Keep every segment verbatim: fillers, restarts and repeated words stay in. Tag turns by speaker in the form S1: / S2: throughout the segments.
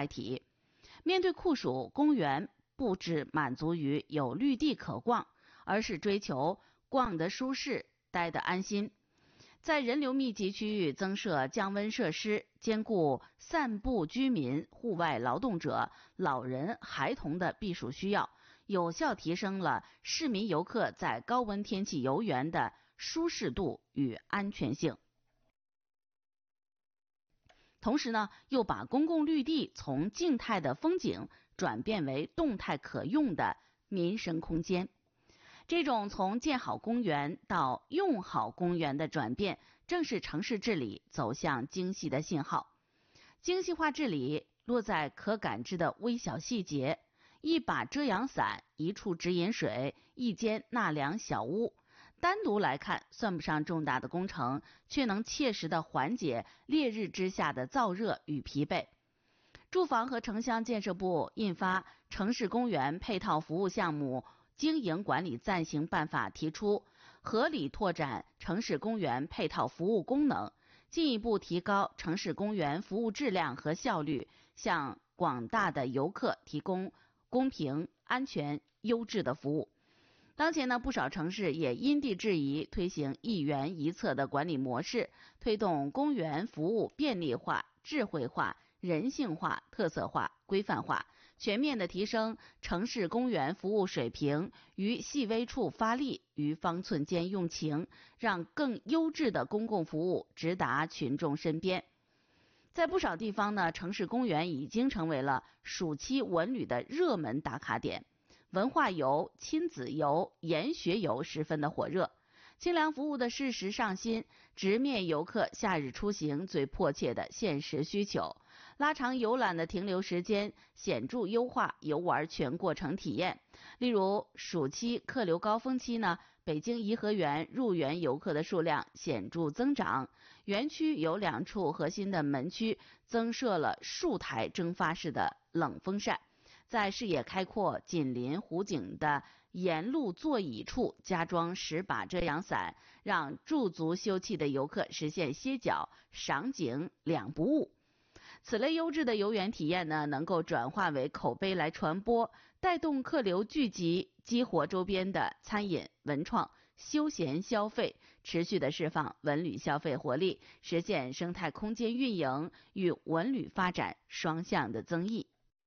S1: 态体。面对酷暑，公园不只满足于有绿地可逛，而是追求逛得舒适、待得安心。在人流密集区域增设降温设施，兼顾散步居民、户外劳动者、老人、孩童的避暑需要，有效提升了市民游客在高温天气游园的舒适度与安全性。同时呢，又把公共绿地从静态的风景转变为动态可用的民生空间。这种从建好公园到用好公园的转变，正是城市治理走向精细的信号。精细化治理落在可感知的微小细节，一把遮阳伞，一处直饮水，一间纳凉小屋。单独来看算不上重大的工程，却能切实地缓解烈日之下的燥热与疲惫。住房和城乡建设部印发《城市公园配套服务项目经营管理暂行办法》，提出合理拓展城市公园配套服务功能，进一步提高城市公园服务质量和效率，向广大的游客提供公平、安全、优质的服务。当前呢，不少城市也因地制宜推行一园一策的管理模式，推动公园服务便利化、智慧化、人性化、特色化、规范化，全面的提升城市公园服务水平，于细微处发力，于方寸间用情，让更优质的公共服务直达群众身边。在不少地方呢，城市公园已经成为了暑期文旅的热门打卡点。文化游、亲子游、研学游十分的火热，清凉服务的适时上新，直面游客夏日出行最迫切的现实需求，拉长游览的停留时间，显著优化游玩全过程体验。例如，暑期客流高峰期呢，北京颐和园入园游客的数量显著增长，园区有两处核心的门区增设了数台蒸发式的冷风扇。在视野开阔、紧邻湖景的沿路座椅处加装十把遮阳伞，让驻足休憩的游客实现歇脚、赏景两不误。此类优质的游园体验呢，能够转化为口碑来传播，带动客流聚集，激活周边的餐饮、文创、休闲消费，持续的释放文旅消费活力，实现生态空间运营与文旅发展双向的增益。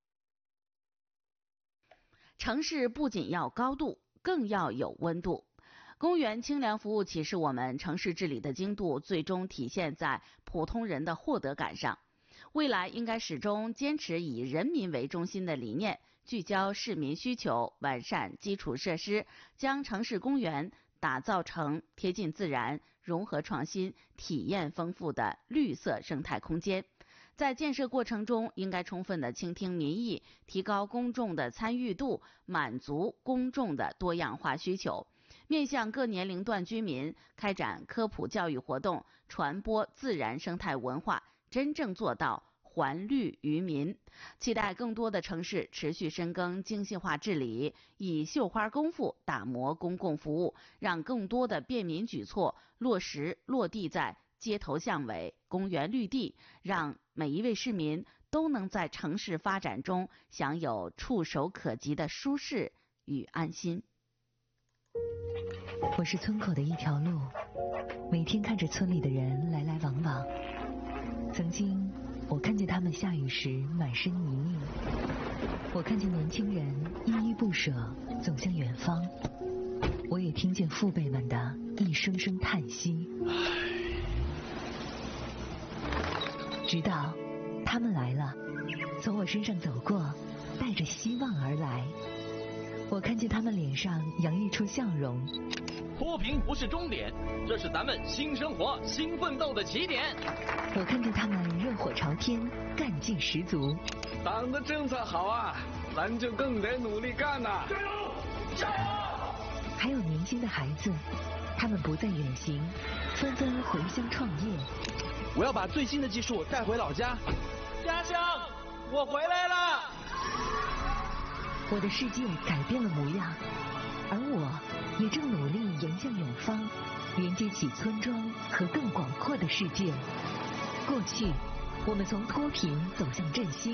S1: 城市不仅要高度，更要有温度。公园清凉服务启示我们，城市治理的精度最终体现在普通人的获得感上。未来应该始终坚持以人民为中心的理念，聚焦市民需求，完善基础设施，将城市公园打造成贴近自然、融合创新、体验丰富的绿色生态空间。在建设过程中，应该充分的倾听民意，提高公众的参与度，满足公众的多样化需求，面向各年龄段居民开展科普教育活动，传播自然生态文化，真正做到还绿于民。期待更多的城市持续深耕精细化治理，以绣花功夫打磨公共服务，让更多的便民举措落实落地在街头巷尾、公园绿地，让每一位市民都能在城市发展中享有触手可及的舒适与安心。
S2: 我是村口的一条路，每天看着村里的人来来往往。曾经我看见他们下雨时满身泥泞，我看见年轻人依依不舍走向远方，我也听见父辈们的一声声叹息。直到他们来了，从我身上走过，带着希望而来。我看见他们脸上洋溢出笑容。
S3: 脱贫不是终点，这是咱们新生活、新奋斗的起点。
S2: 我看见他们热火朝天，干劲十足。
S4: 党的政策好啊，咱就更得努力干呐！加油，加油！
S2: 还有年轻的孩子，他们不再远行，纷纷回乡创业。
S3: 我要把最新的技术带回老家。家乡，我回来了！
S2: 我的世界改变了模样，而我也正努力迎向远方，连接起村庄和更广阔的世界。过去，我们从脱贫走向振兴。